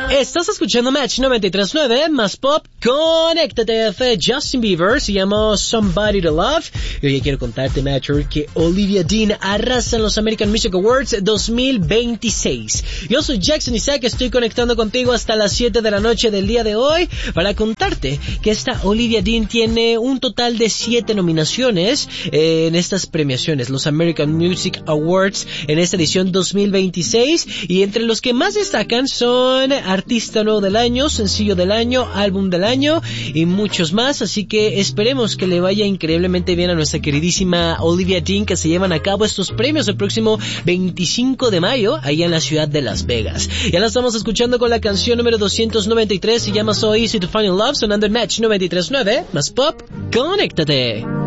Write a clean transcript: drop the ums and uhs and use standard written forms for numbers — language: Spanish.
Estás escuchando Match 93.9, más pop, conéctate. Justin Bieber se llamó Somebody to Love. Y hoy quiero contarte, Matcher, que Olivia Dean arrasa en los American Music Awards 2026. Yo soy Jackson Isaac, estoy conectando contigo hasta las 7 de la noche del día de hoy para contarte que esta Olivia Dean tiene un total de 7 nominaciones en estas premiaciones, los American Music Awards, en esta edición 2026. Y entre los que más destacan son Artista Nuevo del Año, Sencillo del Año, Álbum del Año y muchos más. Así que esperemos que le vaya increíblemente bien a nuestra queridísima Olivia Dean, que se llevan a cabo estos premios el próximo 25 de mayo, allá en la ciudad de Las Vegas. Ya la estamos escuchando con la canción número 293, se llama So Easy to Find in Love, sonando en Match 93.9, más pop, conéctate.